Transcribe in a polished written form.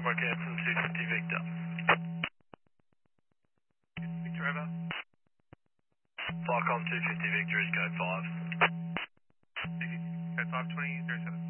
Mark Hanson, 250 Victor. Victor, over. Flycom 250 Victor is code 5. Code 520, 07.